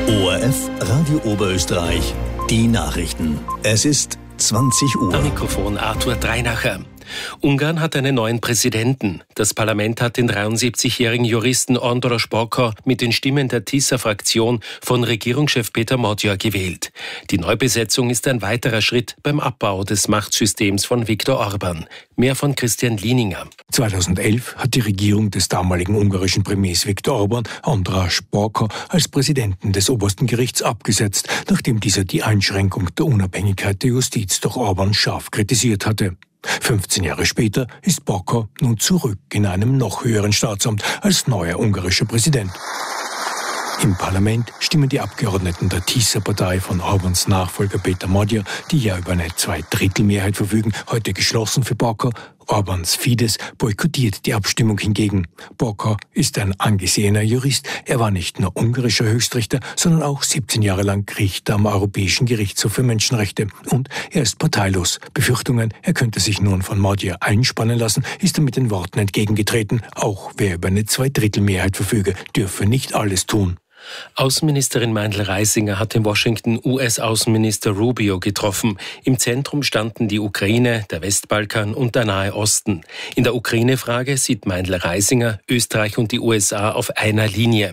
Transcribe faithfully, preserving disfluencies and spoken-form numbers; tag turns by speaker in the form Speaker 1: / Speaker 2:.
Speaker 1: O R F Radio Oberösterreich, die Nachrichten. Es ist zwanzig Uhr.
Speaker 2: Am Mikrofon Arthur Dreinacher. Ungarn hat einen neuen Präsidenten. Das Parlament hat den dreiundsiebzigjährigen Juristen András Bokor mit den Stimmen der Tisza-Fraktion von Regierungschef Péter Magyar gewählt. Die Neubesetzung ist ein weiterer Schritt beim Abbau des Machtsystems von Viktor Orbán. Mehr von Christian Lieninger.
Speaker 3: zweitausendelf hat die Regierung des damaligen ungarischen Premiers Viktor Orbán András Bokor als Präsidenten des obersten Gerichts abgesetzt, nachdem dieser die Einschränkung der Unabhängigkeit der Justiz durch Orbán scharf kritisiert hatte. fünfzehn Jahre später ist Bokor nun zurück in einem noch höheren Staatsamt als neuer ungarischer Präsident. Im Parlament stimmen die Abgeordneten der Tisza-Partei von Orbáns Nachfolger Péter Magyar, die ja über eine Zweidrittelmehrheit verfügen, heute geschlossen für Bokor. Orbáns Fidesz boykottiert die Abstimmung hingegen. Bokor ist ein angesehener Jurist. Er war nicht nur ungarischer Höchstrichter, sondern auch siebzehn Jahre lang Richter am Europäischen Gerichtshof für Menschenrechte. Und er ist parteilos. Befürchtungen, er könnte sich nun von Magyar einspannen lassen, ist er mit den Worten entgegengetreten. Auch wer über eine Zweidrittelmehrheit verfüge, dürfe nicht alles tun.
Speaker 2: Außenministerin Meindl-Reisinger hat in Washington U S-Außenminister Rubio getroffen. Im Zentrum standen die Ukraine, der Westbalkan und der Nahe Osten. In der Ukraine-Frage sieht Meindl-Reisinger Österreich und die U S A auf einer Linie.